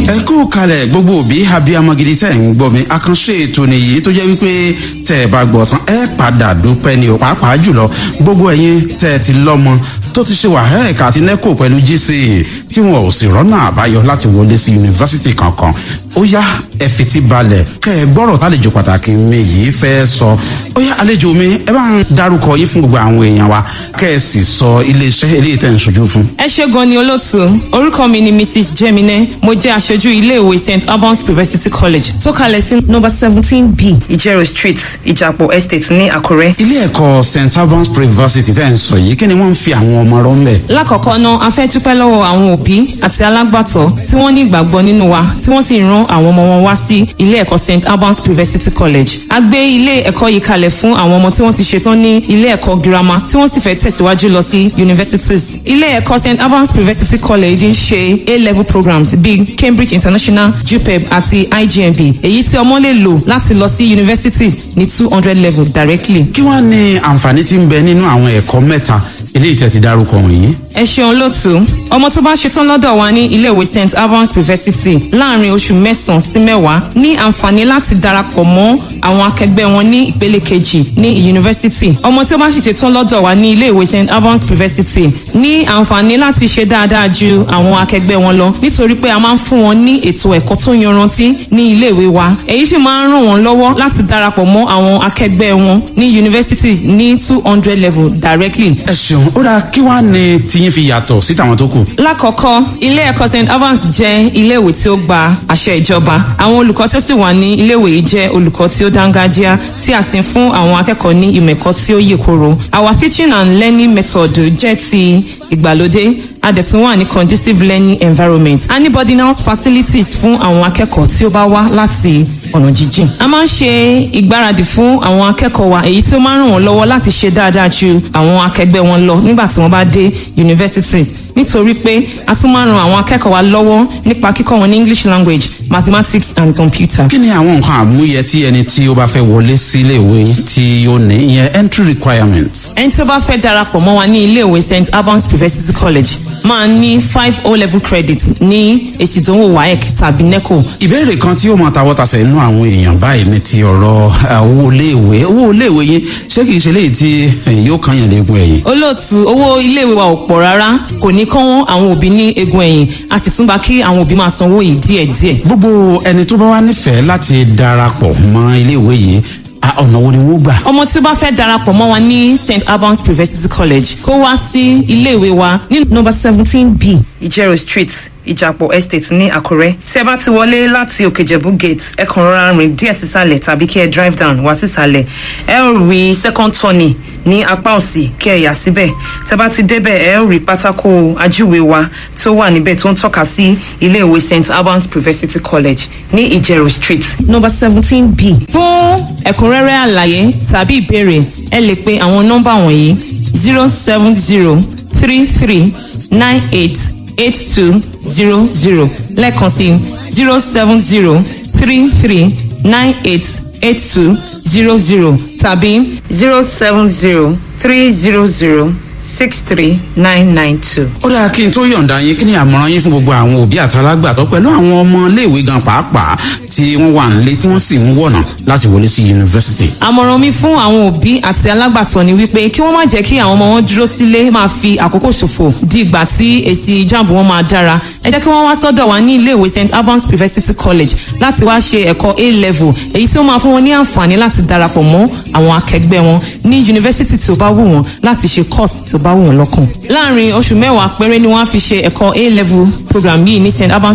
ẹ kú kalẹ̀ gbogbo òbí abiyamọ gidi tẹ́ ń gbọ́ mi àkànṣe ètò nìyí tó jẹ́ wípé tẹ́ ẹ bá gbọ́ tán ẹ padà dúpẹ́ ni o pàápàá jùlọ gbogbo ẹ̀yin tẹ́ ẹ ti lọ́mọ tó ti ṣe WAEC àti NECO pẹ̀lú GCE tí wọn ò sì rọ́nà àbáyọ láti wọlé sí yunifásitì kankan ó yá ẹ fetí balẹ̀ kẹ́ ẹ gbọ́rọ̀ tálejò pàtàkì mi yìí fẹ́ sọ ó yá àlejò mi ẹ bá ń dárúkọ yín fún gbogbo àwọn èèyàn wa kẹ́ ẹ sì sọ iléeṣẹ́ eléyìí tẹ́ ń ṣojú fún. ẹ ṣé gan ni olóòtú orúkọ mi ni Mrs. Jemine mo jẹ́ aṣojú iléèwé St. Albans University College tó kalẹ̀ sí number 17B Ìjẹ̀rò Street Ìjàpọ̀ Estate ní Àkúrẹ́. ilé ẹ̀kọ́ St. Albans University tẹ́ ń sọ yìí kí ni wọ́n ń fi àwọn ọmọ rọ́ ń bẹ̀. lákọ̀ọ́kọ́ náà a fẹ́ dúpẹ́ lọ́wọ́ àwọn òbí àti alágbàtọ́ tí wọ́n ní ìgbàgbọ́ nínú wa tí wọ́n sì rán àwọn ọmọ wọn wá sí ilé ẹ̀kọ́ St. Albans University College. a gbé ilé ẹ̀kọ́ yìí kalẹ̀ fún àwọn ọmọ tí wọ́n ti ṣetán ní ilé ẹ̀kọ́ girama tí wọ́n sì fẹ́ tẹ̀síwájú lọ sí universities. ilé ẹ̀kọ́ St. Albans University College ń ṣe A-level programs bíi Cambridge International, JUPEB àti IJMB èyí tí ọmọ lè lò láti lọ sí universities ní 200 level directly. kí wàá ní àǹfààní tí ń bẹ nínú àwọn ẹ̀kọ́ mẹ́ta eléyìí tẹ́ ti dárúkọ wọ̀nyí. ẹ ṣeun lótú ọmọ tó bá ṣetán lọ́dọ̀ wa ní iléèwé St. Albans University láàrin oṣù 9 sí 10 ní àǹfààní láti darapọ̀ mọ́ àwọn akẹgbẹ́ wọn ní ìpele kejì ní yunifásitì. ọmọ tí ó bá sì ṣetán lọ́dọ̀ wa ní iléèwé St. Albans University ní àǹfààní láti ṣe dáadáa ju àwọn akẹgbẹ́ wọn lọ nítorí pé a máa ń fún wọn ní ètò ẹ̀kọ́ tó yanrantí ní iléèwé wa èyí sì máa ń ràn wọ́n lọ́wọ́ láti darapọ̀ mọ́ àwọn akẹgbẹ́ wọn ní yunifásitì ní 200 level directly. ẹ ṣeun ó dáa kí wàá ní tiyín fi yàtọ̀ sí tàwọn tó kù. lákọ̀ọ́kọ́ ilé ẹ̀kọ́ St. Albans jẹ́ iléèwé tí ó gba àṣẹ ìjọba àwọn olùkọ́ tó sì wà ní iléèwé yìí jẹ́ olùkọ́ tí ó dángájíá tí a sì ń fún àwọn akẹ́kọ̀ọ́ ní ìmọ̀ ẹ̀kọ́ tí ó yè koro. our teaching and learning method jẹ́ ti ìgbàlódé a dẹ̀ tún wà ní conducive learning environment a ní boarding house facilities fún àwọn akẹ́kọ̀ọ́ tí ó bá wá láti ọ̀nà jíjìn. a máa ń ṣe ìgbáradì fún àwọn akẹ́kọ̀ọ́ wa èyí tí ó máa ń ràn wọ́n lọ́wọ́ láti ṣe dáadáa ju àwọn akẹgbẹ́ wọn lọ nígbà tí wọ́n bá dé universities nítorí pé a tún máa ń ran àwọn akẹ́kọ̀ọ́ wa lọ́wọ́ nípa kíkọ́ wọn ní English language mathematics and computer. kí ni àwọn nǹkan àmúyẹ tí ẹni tí ó bá fẹ́ wọlé sí iléèwé tí ó ní ìyẹn entry requirements. ẹni tí ó bá fẹ́ darapọ̀ mọ́ wa ní iléèwé St. Albans University College máa ní 5 O-level credit ní èsì ìdánwò WAEC tàbí NECO. ìbéèrè kan tí ó mọ tawọ́tasẹ̀ inú àwọn èèyàn báyìí ní ti ọ̀rọ̀ owó iléèwé yín ṣé kìí ṣe léyìí tí yóò kàn yàn léegun ẹ̀yìn. olóòtú owó iléèwé wa ò pọ̀ rárá kò ní kán àwọn òbí ní eegun ẹ̀yìn a sì tún bá kí àwọn òbí máa sanwó yìí díẹ̀díẹ̀. gbogbo ẹni tó bá wá nífẹ̀ẹ́ láti darapọ̀ mọ́ iléèwé yìí ọ̀nà wo ni wọ́n gbà. ọmọ tí ó bá fẹ́ darapọ̀ mọ́ wa ní St. Albans University College kó wá sí iléèwé wa ní number 17B Ìjẹ̀rò Street Ìjàpọ̀ Estate ní Àkúrẹ́. tí ẹ bá ti wọlé láti Òkèjẹ̀bú gate ẹ kàn rọra rìn díẹ̀ sísàlẹ̀ tàbí kí ẹ drive down wá sísàlẹ̀ ẹ ó rí second turning ní apá òsì kí ẹ yà síbẹ̀ tẹ́ bá ti débẹ̀ ẹ ó rí pátákó ajúwe wa tó wà níbẹ̀ tó ń tọ́ka sí iléèwé St. Albans University College ní Ìjẹ̀rò Street number 17B. fún ẹ̀kúnrẹ́rẹ́ àlàyé tàbí ìbéèrè ẹ lè pe àwọn nọ́mbà wọ̀nyí 07033988200 lẹ́ẹ̀kan sí 07033988200 tàbí 07030063992. ó dáa kí n tó yọ̀ǹda yín kí ni àmọ̀ràn yín fún gbogbo àwọn òbí àtàlágbàtọ́ pẹ̀lú àwọn ọmọ iléèwé gan pàápàá tí wọ́n wà nílé tí wọ́n sì ń wọ̀nà láti wọlé sí yunifásitì. àmọ̀ràn mi fún àwọn òbí àti alágbàtọ́ ni wípé kí wọ́n má jẹ́ kí àwọn ọmọ wọn dúró sílé máa fi àkókò ṣòfò di ìgbà tí èsì JAMB wọn máa dára ẹ jẹ́ kí wọ́n wá sọ́dọ̀ wa ní iléèwé St. Albans University College láti wá ṣe ẹ̀kọ́ A-level èyí tí ó máa fún wọn ní àǹfààní láti darapọ̀ mọ́ àwọn akẹgbẹ́ wọn ní yunifásitì tí ó bá wù wọ́n láti ṣe course tí ó bá wù wọ́n lọ́kàn. láàrin oṣù 10 péré ni wọ́n á fi ṣe ẹ̀kọ́ A-level program yìí ní St. Albans